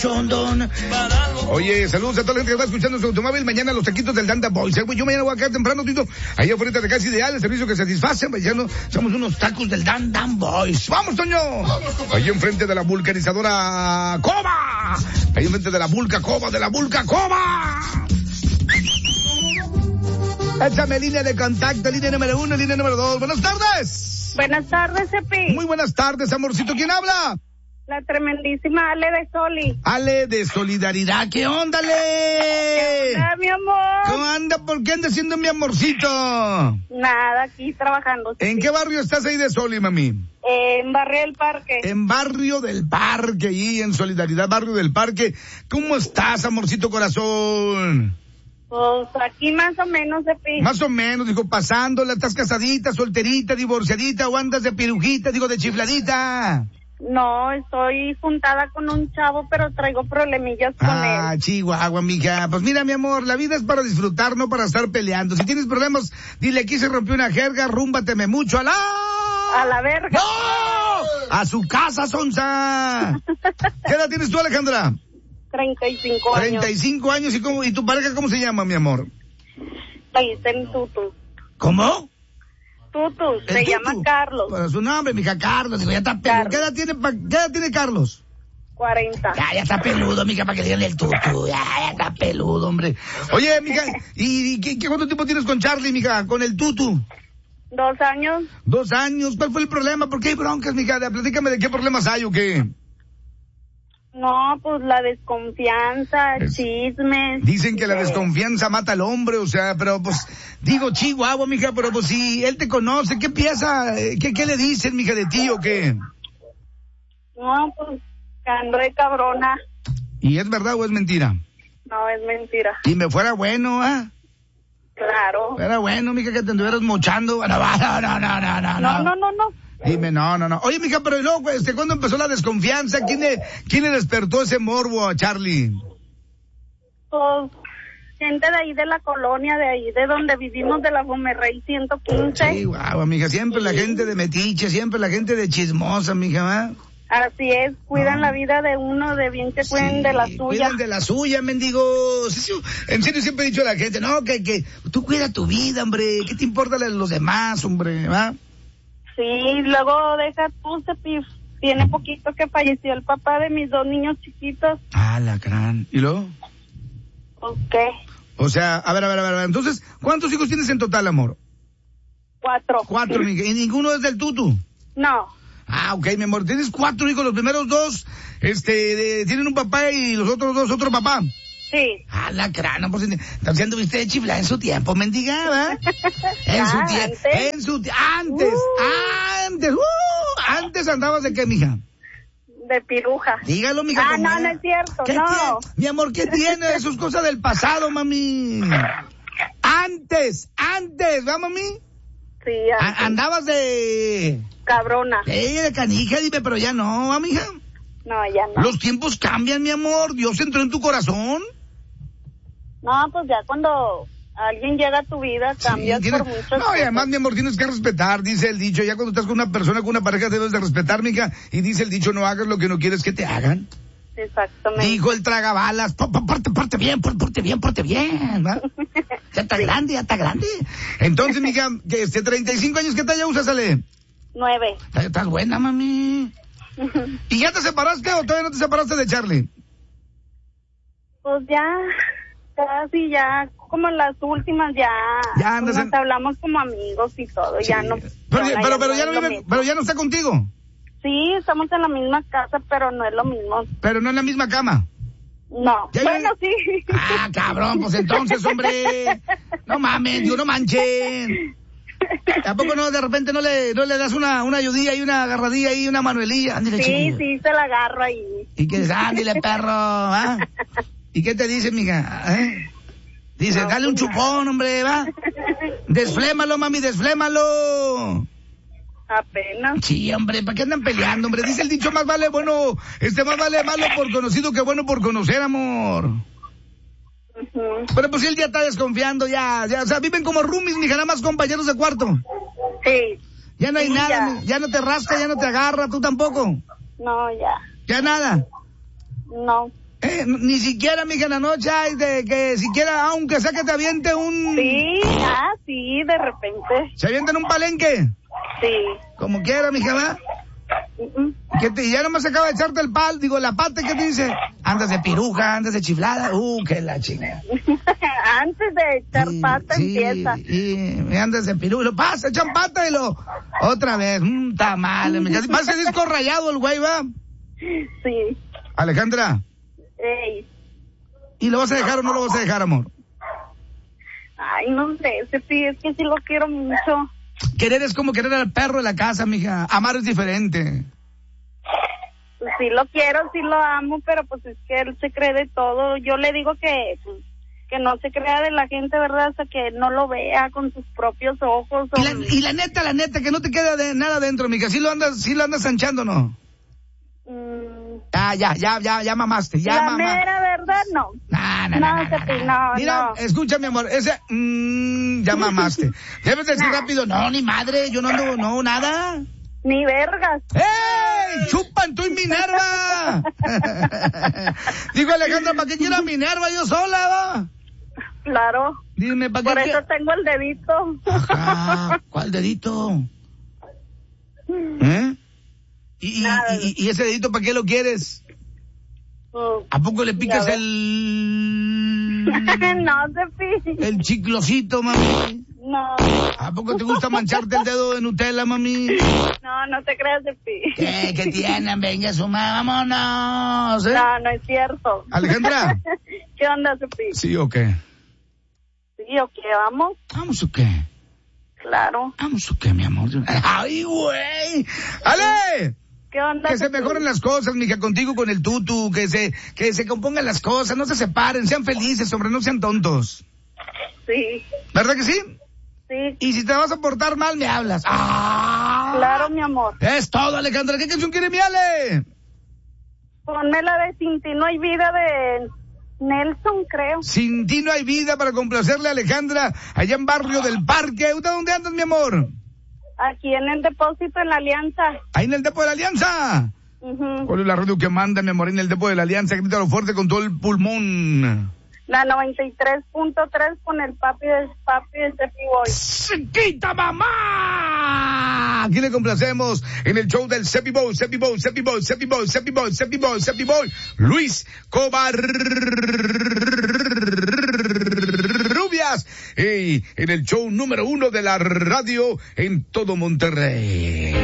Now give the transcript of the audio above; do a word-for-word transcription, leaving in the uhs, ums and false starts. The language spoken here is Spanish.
Chondón. Oye, saludos a toda la gente que va escuchando su automóvil. Mañana los taquitos del Danda Boys. ¿Eh? Yo mañana voy a quedar temprano, Tito. Ahí afuera de Casa Ideal, el servicio que satisface. Mañana somos unos tacos del Danda Boys. ¡Vamos, Toño! Ahí enfrente de la vulcanizadora Coba. Ahí enfrente de la Vulca Coba, de la Vulca Coba. Échame línea de contacto, línea número uno, línea número dos. Buenas tardes. Buenas tardes, Epi. Muy buenas tardes, amorcito. ¿Quién habla? La tremendísima Ale de Soli. Ale de Solidaridad. ¿Qué onda, Ale? ¿Qué onda, mi amor? ¿Cómo anda? ¿Por qué anda siendo mi amorcito? Nada, aquí trabajando. ¿En qué barrio estás ahí de Soli, mami? Eh, en Barrio del Parque. En Barrio del Parque, ahí en Solidaridad, Barrio del Parque. ¿Cómo estás, amorcito corazón? Pues aquí más o menos, Epi. Más o menos, dijo, pasándola. ¿Estás casadita, solterita, divorciadita o andas de pirujita, digo, de chifladita? No, estoy juntada con un chavo, pero traigo problemillas con ah, él. Ah, chihuahua, mija. Pues mira, mi amor, la vida es para disfrutar, no para estar peleando. Si tienes problemas, dile, aquí se rompió una jerga, rúmbateme mucho a la... A la verga. ¡No! A su casa, sonza. ¿Qué edad tienes tú, Alejandra? Treinta y cinco años. Treinta y cinco años, ¿y cómo, y tu pareja cómo se llama, mi amor? Ahí está en Tutu. ¿Cómo? Tutu, se tutu? llama Carlos. Por su nombre, mija, Carlos. Digo, ya está peludo. ¿Qué edad tiene, pa, ¿qué edad tiene Carlos? cuarenta. Ya, ya está peludo, mija, para que digan el tutu. Ya, ya está peludo, hombre. Oye, mija, ¿y, y qué, qué, cuánto tiempo tienes con Charlie, mija, con el tutu? Dos años. Dos años. ¿Cuál fue el problema? ¿Por qué hay broncas, mija? Platícame de qué problemas hay o qué. No, pues la desconfianza, es... chismes. Dicen que la desconfianza mata al hombre, o sea, pero pues, digo, chihuahua, mija, pero pues si él te conoce, ¿qué piensa? ¿Qué, qué le dicen, mija, de ti o qué? No, pues, que ando de cabrona. ¿Y es verdad o es mentira? No, es mentira. Y me fuera bueno, ¿ah? ¿eh? Claro. Era bueno, mija, que te anduvieras mochando. No, no, no, no, no, no. No, no, no, no. Dime, no, no, no. Oye, mija, pero y luego, este, ¿cuándo empezó la desconfianza? ¿Quién le, quién le despertó ese morbo a Charlie? Pues, gente de ahí de la colonia, de ahí, de donde vivimos, de la Fomerrey ciento quince. Sí, guau, mija, siempre sí. La gente de metiche, siempre la gente de chismosa, mija, ¿va? Así es, cuidan no. la vida de uno, de bien que cuiden sí, de la suya. Cuidan de la suya, mendigos. En serio, siempre he dicho a la gente, no, que, que tú cuida tu vida, hombre. ¿Qué te importa de los demás, hombre, va? Sí, luego deja tú, Cepif. Tiene poquito que falleció el papá de mis dos niños chiquitos. Ah, la gran. ¿Y luego? ¿Por qué? O sea, a ver, a ver, a ver, a ver. Entonces, ¿cuántos hijos tienes en total, amor? Cuatro. Cuatro, mija. ¿Y ninguno es del tutu? No. Ah, ok, mi amor. Tienes cuatro hijos, los primeros dos, este, de, tienen un papá y los otros dos otro papá. Sí. Ah, la crana, pues, entonces anduviste de chiflar en su tiempo, mendigada. En ah, su tiempo, en su tiempo, antes, uh. antes, uh, antes andabas de qué, mija? De piruja. Dígalo, mija. Ah, no, no es cierto, ¿Qué no. Tiene? Mi amor, ¿qué tiene? Eso es cosa del pasado, mami. Antes, antes, ¿va, mami? Sí, antes. A- andabas de... Cabrona. Sí, de canija, dime, pero ya no, ¿va, mija? No, ya no. Los tiempos cambian, mi amor. Dios entró en tu corazón. No, pues ya cuando alguien llega a tu vida, cambias sí, tienes, por muchos. No, y además, mi amor, tienes que respetar, dice el dicho. Ya cuando estás con una persona, con una pareja, debes de respetar, mija. Y dice el dicho, no hagas lo que no quieres que te hagan. Exactamente. Dijo el tragabalas, porte, porte bien, porte bien, porte bien, ¿va? Ya está sí. grande, ya está grande. Entonces, mija, que este treinta y cinco años, ¿qué talla usas, Ale? Nueve. Estás buena, mami. ¿Y ya te separaste o todavía no te separaste de Charlie? Pues ya... Casi ya, como en las últimas ya, ya andas nos en... hablamos como amigos y todo, sí. ya no. Pero, ya, pero, ya pero, no ya no vive, pero ya no está contigo. Sí, estamos en la misma casa, pero no es lo mismo. Pero no en la misma cama. No, bueno, yo... sí. Ah, cabrón, pues entonces, hombre, no mames, yo no manchen. ¿Tampoco no, de repente no le, no le das una, una ayudilla y una agarradilla y una manuelilla? Ándale, sí, chiquillo. sí, se la agarro ahí. ¿Y qué dices? Ándale, perro, ¿ah? ¿Y qué te dice, mija? ¿Eh? Dice, no, dale un chupón, hombre, ¿va? Desflémalo, mami, desflémalo. Apenas. Sí, hombre, ¿para qué andan peleando, hombre? Dice el dicho, más vale bueno, este, más vale malo por conocido que bueno por conocer, amor. Uh-huh. Pero pues si él ya está desconfiando, ya, ya, o sea, viven como roomies, mija, nada más compañeros de cuarto. Sí. Ya no hay sí, nada, ya. ya no te rasca, ya no te agarra, tú tampoco. No, ya. ¿Ya nada? No. Eh, ni siquiera, mija, en la noche hay de que siquiera, aunque sea que te aviente un... Sí, ah, sí, de repente. ¿Se avientan un palenque? Sí. Como quiera, mija, ¿va? Uh-uh. Que te, ya nomás acaba de echarte el pal, digo, la pata, ¿qué te dice? Andas de piruja, andas de chiflada, uh, que la chingada. Antes de echar Sí, pata sí, empieza. Y andas de piruja, lo pasa, echan pata y lo... Otra vez, mmm, tamal, va a ser disco rayado el güey, ¿va? Sí. Alejandra, Ey. ¿y lo vas a dejar o no lo vas a dejar, amor? Ay, no sé, Cepi, es que sí lo quiero mucho. Querer es como querer al perro de la casa, mija. Amar es diferente. Pues sí lo quiero, sí lo amo, pero pues es que él se cree de todo. Yo le digo que pues, que no se crea de la gente, ¿verdad? Hasta que no lo vea con sus propios ojos. O... Y, la, y la neta, la neta, que no te queda de nada dentro, mija. ¿Sí lo andas, sí lo andas anchando o no? Mm. Ah, ya, ya, ya, ya mamaste, ya La mamaste. mera verdad, no. No, no, no, No, no, Cepi, no, no, Mira, no. escucha, mi amor, ese, mmm, ya mamaste. Debes decir No. rápido, no, ni madre, yo no ando, no, nada. Ni vergas. ¡Ey! ¡Chupan tú y Minerva! Digo, Alejandra, ¿para qué quiero a Minerva yo sola, va? Claro. Dime, ¿para Por qué? eso tengo el dedito. Ajá, ¿cuál dedito? ¿Eh? ¿Y, y, y, y ese dedito para qué lo quieres? Mm. ¿A poco le picas Ya ves. el... No, Cepi. el chiclosito, mami? No. ¿A poco te gusta mancharte el dedo de Nutella, mami? No, no te creas, Cepi. ¿Qué? ¿Qué tienen? Venga, suma, vámonos, ¿eh? No, no es cierto. Alejandra. ¿Qué onda, Cepi? ¿Sí o qué? Sí, ¿o qué? ¿Vamos? ¿Vamos o qué? Claro. ¿Vamos o qué, mi amor? ¡Ay, güey! ¡Ale! ¿Qué onda? Que se Cepi? mejoren las cosas, mija, contigo con el tutu, que se, que se compongan las cosas, no se separen, sean felices, hombre, no sean tontos. Sí. ¿Verdad que sí? Sí. Y si te vas a portar mal, me hablas. ¡Ah! Claro, mi amor. Es todo, Alejandra. ¿Qué canción quiere mi Ale? Ponme la de Sin ti no hay vida de Nelson, creo. Sin ti no hay vida, para complacerle a Alejandra, allá en Barrio del Parque. ¿Usted dónde andas, mi amor? Aquí en el depósito en la Alianza. Ahí en el Depo de la Alianza. Uh-huh. ¿Cuál es la radio que manda, mi amor, en el Depo de la Alianza? Grítalo fuerte con todo el pulmón. La noventa y tres punto tres con el papi de papi de Cepi Boy. ¡Quita, mamá! Aquí le complacemos en el show del Cepi Boy, Cepi Boy, Cepi Boy, Cepi Boy, Cepi Boy, Cepi Boy, Cepi Boy, Luis Covarrubias. Y en el show número uno de la radio en todo Monterrey.